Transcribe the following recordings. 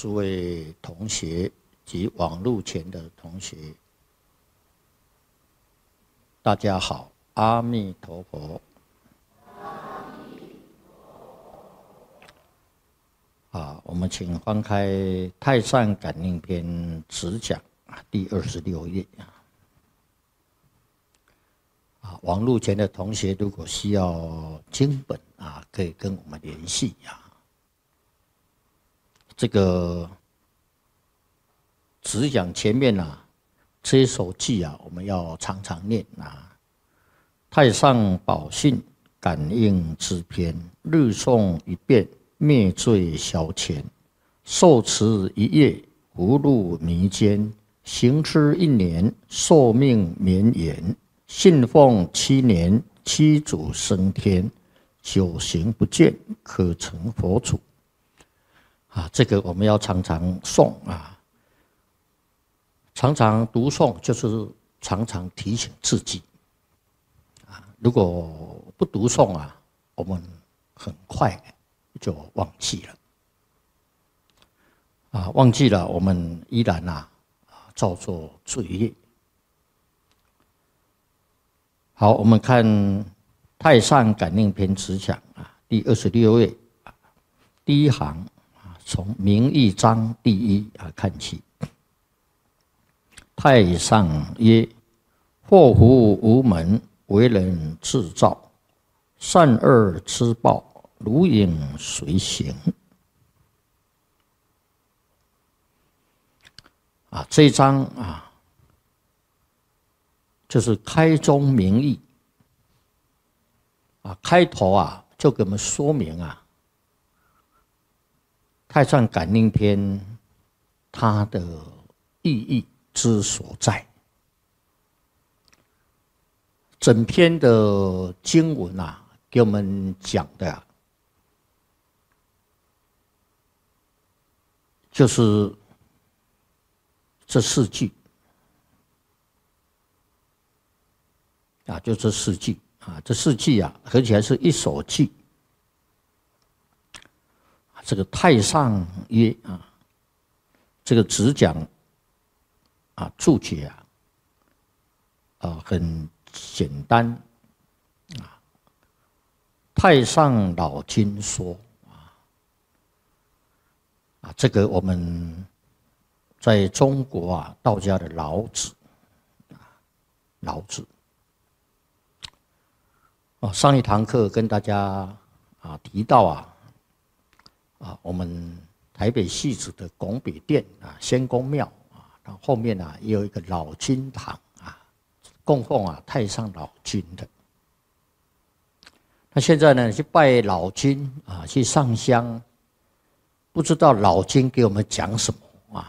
诸位同学及网络前的同学，大家好，阿弥陀佛。我们请翻开《太上感应篇》直讲第26页。网络前的同学如果需要经本可以跟我们联系这个直讲前面这一首偈我们要常常念太上宝训感应之篇，日诵一遍，灭罪消遣；受持一夜，福禄弥坚；行之一年，寿命绵延；信奉7年，七祖升天；久行不见，可成佛主。这个我们要常常诵常常读诵就是常常提醒自己如果不读诵我们很快就忘记了忘记了，我们依然造作罪业。好，我们看《太上感应篇》直讲第26页第一行从名义章第一看起。太上曰：祸福无门，为人自造；善恶之报，如影随形。这一章就是开宗明义开头就给我们说明太上感应篇它的意义之所在。整篇的经文给我们讲的就是这4句就这4句这4句合起来是一首偈。这个太上曰这个直讲注解很简单太上老君说这个我们在中国道家的老子上一堂课跟大家提到我们台北戏子的拱北殿仙公庙然后后面也有一个老君堂供奉太上老君的。那现在呢去拜老君去上香，不知道老君给我们讲什么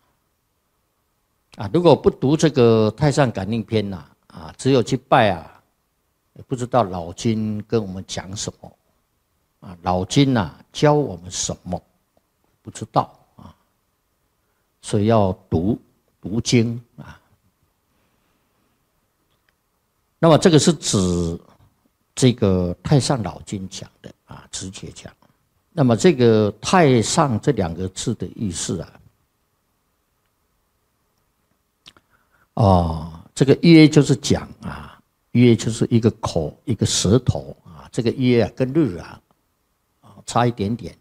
如果不读这个太上感应篇只有去拜也不知道老君跟我们讲什么老君教我们什么不知道所以要读经那么这个是指这个太上老君讲的直接讲。那么这个太上这2个字的意思这个曰就是讲曰就是一个口一个舌头这个曰跟日差一点点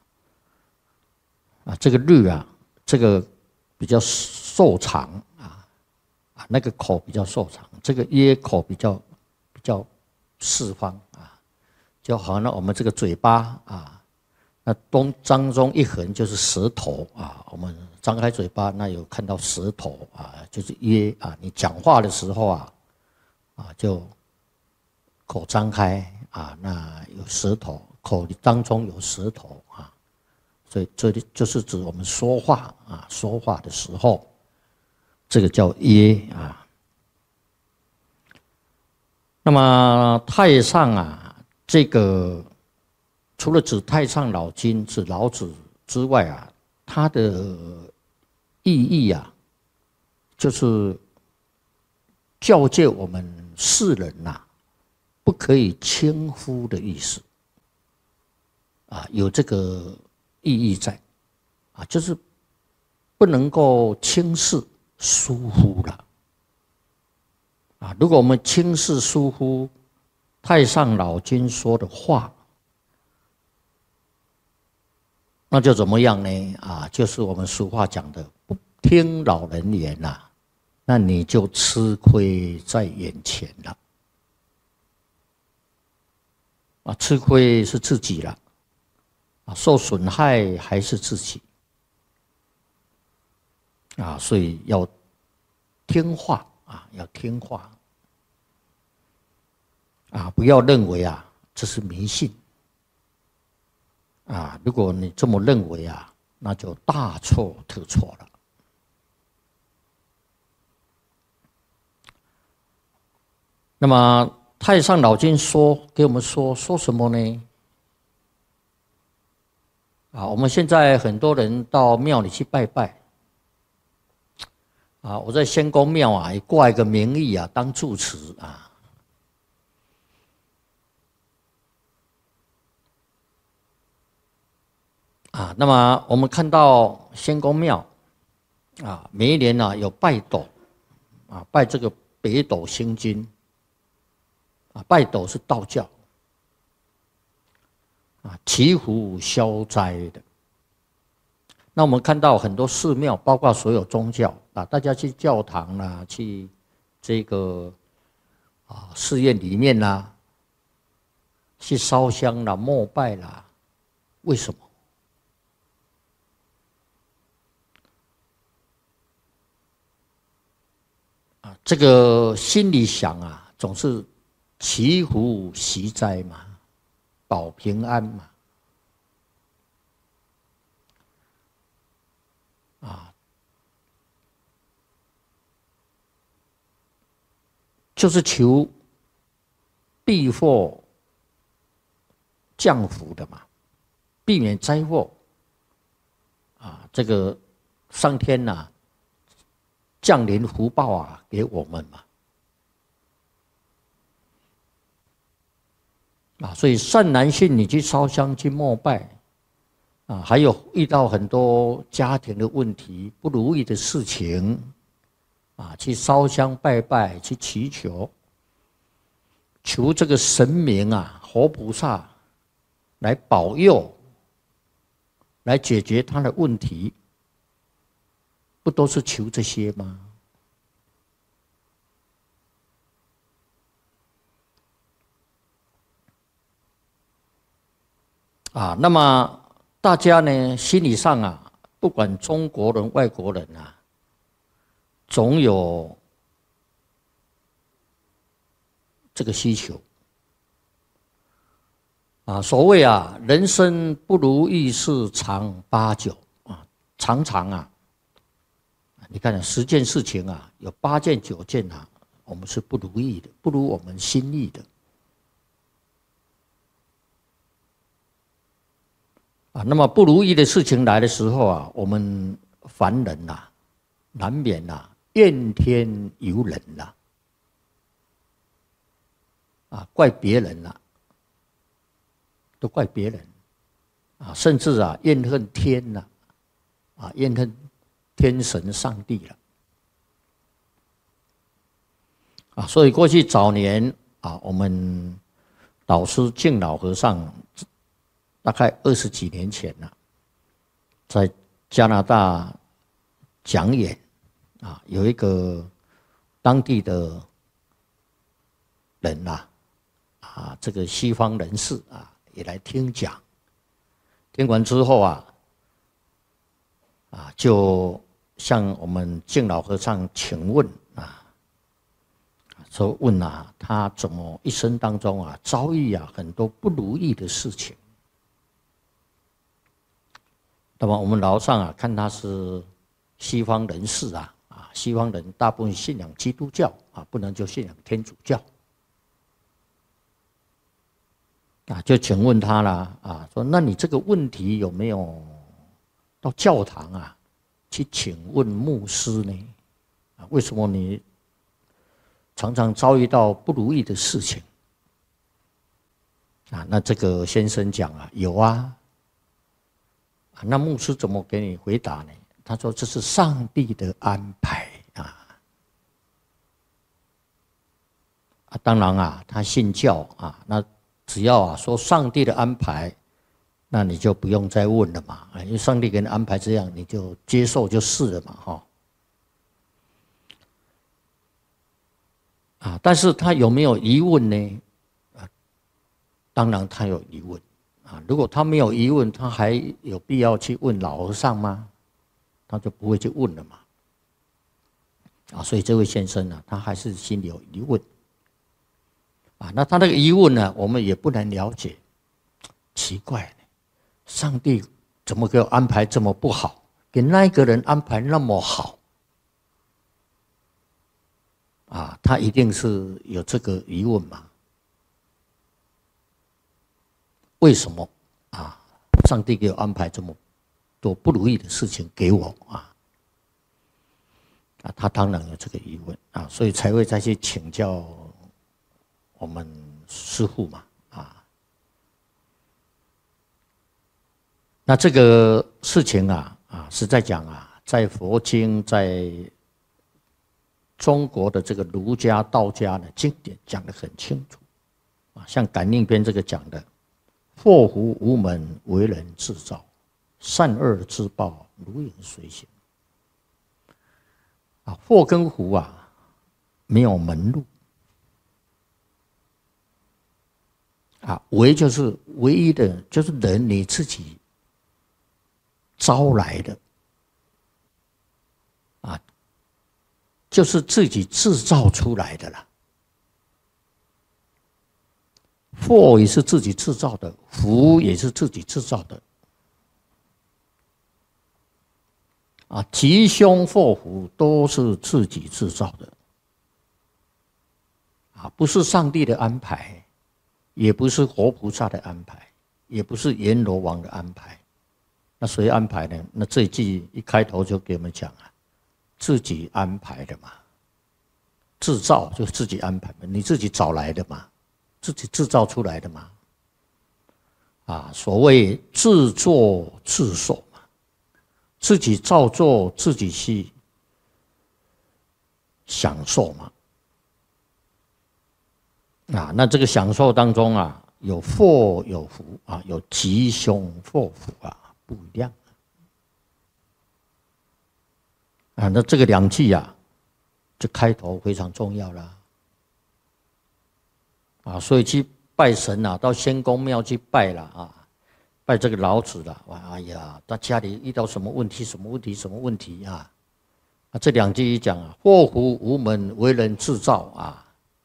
这个日这个比较瘦长那个口比较瘦长，这个曰口比较四方就好像我们这个嘴巴那当中一横就是舌头我们张开嘴巴那有看到舌头就是曰你讲话的时候就口张开那有舌头，口当中有舌头所以这里就是指我们说话说话的时候，这个叫曰那么太上这个除了指太上老君指老子之外它的意义就是教诫我们世人不可以轻忽的意思有这个意义在。 就是不能够轻视疏忽了如果我们轻视疏忽太上老君说的话，那就怎么样呢？就是我们俗话讲的，不听老人言那你就吃亏在眼前了。吃亏是自己了，受损害还是自己。所以要听话要听话不要认为这是迷信如果你这么认为那就大错特错了。那么太上老君给我们说什么呢？我们现在很多人到庙里去拜拜我在仙公庙也挂一个名义当住持那么我们看到仙公庙每一年有拜斗拜这个北斗星君拜斗是道教祈福消灾的。那我们看到很多寺庙，包括所有宗教大家去教堂去这个寺院里面去烧香膜拜为什么？这个心里想总是祈福息灾嘛，保平安嘛。就是求避祸降福的嘛，避免灾祸这个上天降临福报给我们嘛所以善男信女去烧香去膜拜还有遇到很多家庭的问题不如意的事情去烧香拜拜，去祈求这个神明活菩萨来保佑，来解决他的问题，不都是求这些吗？那么大家呢，心理上不管中国人、外国人总有这个需求所谓人生不如意事常八九常常你看10件事情有8件9件我们是不如意的，不如我们心意的那么不如意的事情来的时候我们凡人难免怨天尤人怪别人都怪别人甚至怨恨天怨恨天神上帝了所以过去早年我们导师净老和尚大概20几年前在加拿大讲演有一个当地的人这个西方人士也来听讲，听完之后就向我们净老和尚请问说问他怎么一生当中遭遇很多不如意的事情。那么我们老和尚看他是西方人士西方人大部分信仰基督教不能就信仰天主教就请问他了说那你这个问题有没有到教堂去请问牧师呢？为什么你常常遭遇到不如意的事情那这个先生讲有那牧师怎么给你回答呢？他说这是上帝的安排啊。当然啊，他信教啊，那只要说上帝的安排，那你就不用再问了嘛，因为上帝给你安排这样，你就接受就是了嘛，哈。但是他有没有疑问呢？当然他有疑问啊。如果他没有疑问，他还有必要去问老和尚吗？他就不会去问了嘛。所以这位先生呢，他还是心里有疑问。那他那个疑问呢，我们也不能了解。奇怪，上帝怎么给我安排这么不好，给那个人安排那么好？他一定是有这个疑问嘛？为什么上帝给我安排这么多不如意的事情给我他当然有这个疑问所以才会再去请教我们师父嘛那这个事情是在讲在佛经在中国的这个儒家、道家的经典讲得很清楚像《感应篇》这个讲的，祸福无门，为人自造，善恶之报，如影随形。祸跟福没有门路为就是唯一的，就是人你自己招来的就是自己制造出来的啦。祸也是自己制造的，福也是自己制造的。吉凶祸福都是自己制造的。不是上帝的安排，也不是活菩萨的安排，也不是阎罗王的安排。那谁安排呢？那这一句一开头就给我们讲自己安排的嘛，制造就自己安排嘛，你自己找来的嘛，自己制造出来的嘛。所谓自作自受嘛，自己照做，自己去享受嘛。那这个享受当中有祸有福有吉凶祸福不一样。那这个两句这开头非常重要啦。所以去拜神到仙公庙去拜了拜这个老子了。哎呀，他家里遇到什么问题？什么问题？什么问题这两句一讲祸福无门，为人自造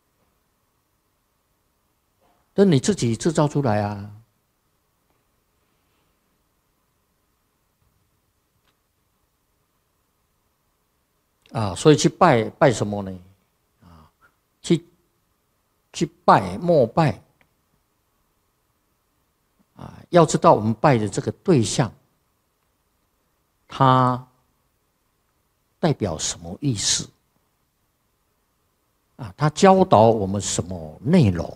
那你自己制造出来所以去拜什么呢？去拜膜拜要知道我们拜的这个对象，它代表什么意思它教导我们什么内容，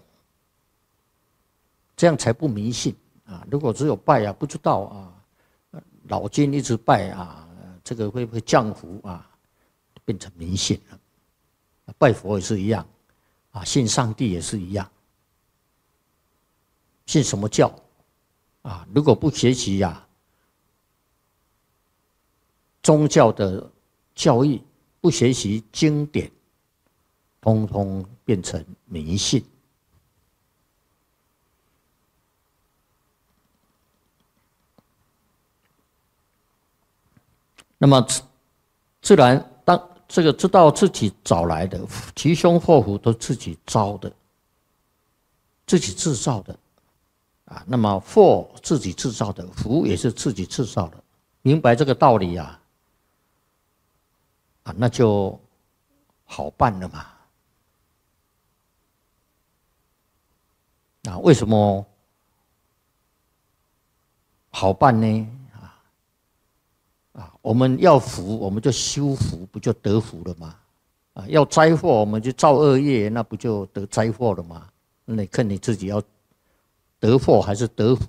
这样才不迷信如果只有拜不知道老君一直拜这个会不会降福变成迷信了。拜佛也是一样信上帝也是一样。信什么教如果不学习宗教的教义，不学习经典，通通变成迷信。那么自然当这个知道自己找来的吉凶祸福都自己招的，自己制造的那么祸自己制造的，福也是自己制造的。明白这个道理那就好办了嘛。为什么好办呢？我们要福，我们就修福，不就得福了吗？要灾祸，我们就造恶业，那不就得灾祸了吗？那你看你自己要得祸还是得福？